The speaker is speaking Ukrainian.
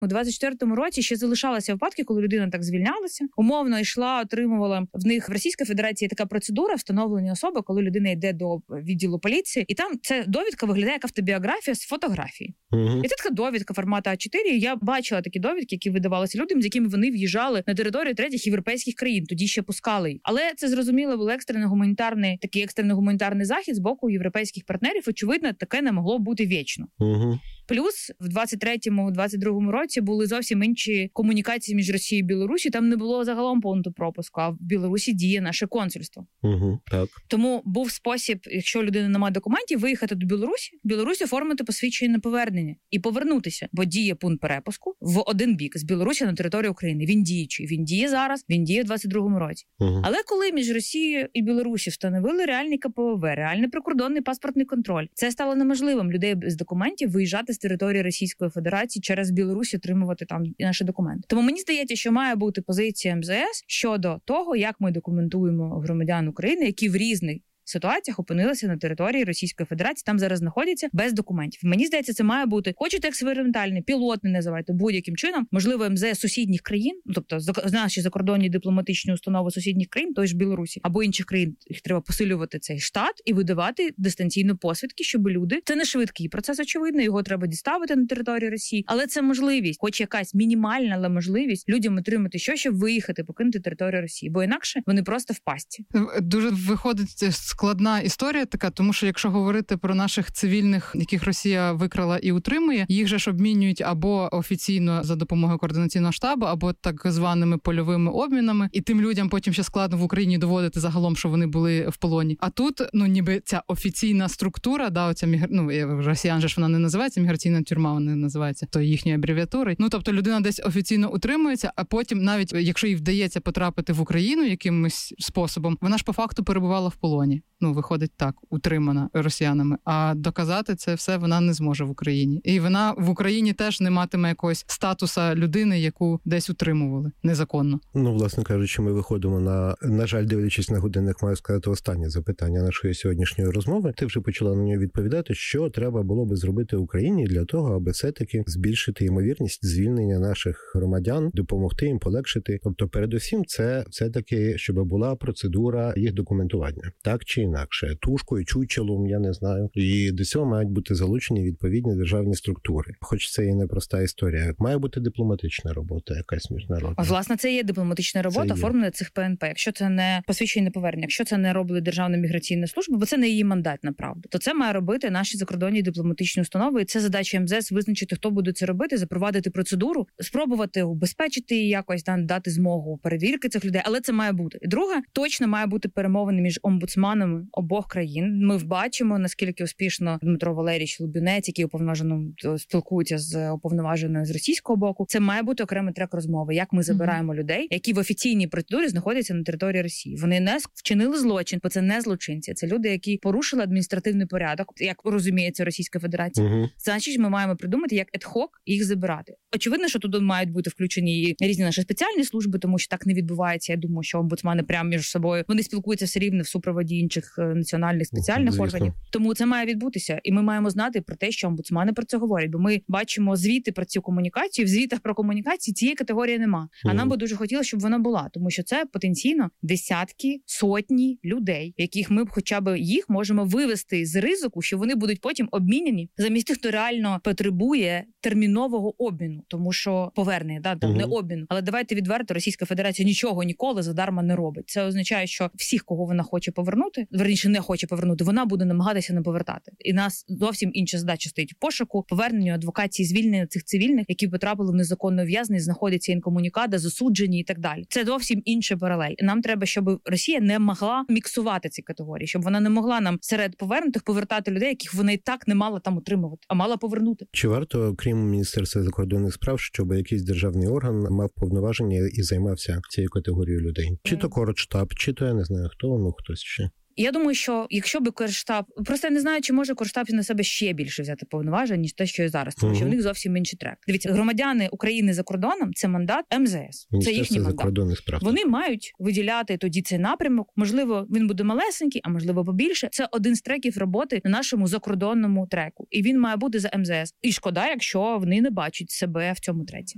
У 24-му році ще залишалися випадки, коли людина так звільнялася, умовно йшла, отримувала в них в Російській Федерації така процедура встановлення особи, коли людина йде до відділу поліції, і там ця довідка виглядає як автобіографія з фотографії. І це така довідка формату А4. І я бачила такі довідки, які видавалися людям, з якими вони в'їжджали на територію третіх європейських країн. Тоді ще пускали їх. Але це, зрозуміло, був екстрений гуманітарний захід з боку європейських партнерів. Очевидно, таке не могло бути вічно. Плюс в 23-22 році були зовсім інші комунікації між Росією і Білорусі. Там не було загалом пункту пропуску, а в Білорусі діє наше консульство. Так. Тому був спосіб, якщо людина не має документів, виїхати до Білорусі оформити посвідчення на повернення і повернутися, бо діє пункт перепуску в один бік з Білорусі на територію України. Він діючий. Він діє зараз, він діє в 22-му році. Але коли між Росією і Білорусі встановили реальний КПВВ, реальний прикордонний паспортний контроль, це стало неможливим людей без документів виїжджати з території Російської Федерації через Білорусь, отримувати там наші документи. Тому мені здається, що має бути позиція МЗС щодо того, як ми документуємо громадян України, які в різних ситуаціях опинилися на території Російської Федерації, там зараз знаходяться без документів. Мені здається, це має бути, хочете експериментальний, пілотний, називайте, будь-яким чином, можливо, МЗС сусідніх країн, тобто наші закордонні дипломатичні установи сусідніх країн, той ж Білорусі, або інших країн, їх треба посилювати цей штат і видавати дистанційно посвідки, щоб люди, це не швидкий процес, очевидно, його треба діставити на територію Росії, але це можливість, хоч якась мінімальна, але можливість людям отримати що, щоб виїхати, покинути територію Росії, бо інакше вони просто в пастці. Дуже виходить складна історія така, тому що якщо говорити про наших цивільних, яких Росія викрала і утримує, їх же ж обмінюють або офіційно за допомогою координаційного штабу, або так званими польовими обмінами, і тим людям потім ще складно в Україні доводити загалом, що вони були в полоні. А тут, ніби ця офіційна структура, оця росіян же ж вона не називається міграційна тюрма, вона називається то їхньою абревіатурою. Тобто людина десь офіційно утримується, а потім навіть якщо їй вдається потрапити в Україну якимось способом, вона ж по факту перебувала в полоні. Виходить так, утримана росіянами. А доказати це все вона не зможе в Україні. І вона в Україні теж не матиме якогось статуса людини, яку десь утримували незаконно. Власне кажучи, ми виходимо на жаль, дивлячись на годинник, маю сказати останнє запитання нашої сьогоднішньої розмови. Ти вже почала на нього відповідати, що треба було би зробити Україні для того, аби все-таки збільшити ймовірність звільнення наших громадян, допомогти їм, полегшити. Тобто, передусім, це все-таки, щоб була процедура їх документування. Так чи інакше, тушкою, чучелом, я не знаю. І до цього мають бути залучені відповідні державні структури. Хоч це і непроста історія. Має бути дипломатична робота, якась міжнародна. Власне, це є дипломатична робота, оформлення цих ПНП. Якщо це не посвідчення на повернення, якщо це не робить Державна міграційна служба, бо це не її мандат, направду, то це має робити наші закордонні дипломатичні установи. І це задача МЗС визначити, хто буде це робити, запровадити процедуру, спробувати убезпечити її якось, дати змогу перевірки цих людей. Але це має бути. І друге, точно має бути перемовини між омбудсманами обох країн. Ми бачимо, наскільки успішно Дмитро Валерійович Лубінець, який уповноважено спілкується з уповноваженою з російського боку. Це має бути окремий трек розмови, як ми забираємо людей, які в офіційній процедурі знаходяться на території Росії. Вони не вчинили злочин, бо це не злочинці. Це люди, які порушили адміністративний порядок, як розуміється Російська Федерація. Значить, ми маємо придумати, як ad-hoc їх забирати. Очевидно, що туди мають бути включені і різні наші спеціальні служби, тому що так не відбувається. Я думаю, що омбудсмани прямо між собою, вони спілкуються все рівно в супроводі інших національних спеціальних органів. Тому це має відбутися. І ми маємо знати про те, що омбудсмани про це говорять. Бо ми бачимо звіти про цю комунікацію. В звітах про комунікацію цієї категорії нема. А нам би дуже хотілося, щоб вона була. Тому що це потенційно десятки, сотні людей, яких ми б хоча б їх можемо вивести з ризику, що вони будуть потім обміняні замість тих, хто реально потребує термінового обміну. Тому що повернення, не обміну. Але давайте відверто, Російська Федерація нічого ніколи задарма не робить. Це означає, що всіх, кого вона хоче повернути, верніше не хоче повернути, вона буде намагатися не повертати. І нас зовсім інша задача стоїть: пошуку, поверненню, адвокації, звільнення цих цивільних, які потрапили в незаконне ув'язнення, знаходяться інкомунікада, засуджені і так далі. Це зовсім інша паралель. Нам треба, щоб Росія не могла міксувати ці категорії, щоб вона не могла нам серед повернутих повертати людей, яких вона і так не мала там утримувати, а мала повернути. Чи варто, крім Міністерства закордонних справ, щоб якийсь державний орган мав повноваження і займався цією категорією людей? Чи то Кордштаб, чи то я не знаю хто, хтось ще. Я думаю, що якщо би Кордштаб... Просто я не знаю, чи може Кордштаб на себе ще більше взяти повноважень, ніж те, що є зараз. Тому що в них зовсім інший трек. Дивіться, громадяни України за кордоном – це мандат МЗС. Це їхній мандат. Вони мають виділяти тоді цей напрямок. Можливо, він буде малесенький, а можливо побільше. Це один з треків роботи на нашому закордонному треку. І він має бути за МЗС. І шкода, якщо вони не бачать себе в цьому треці.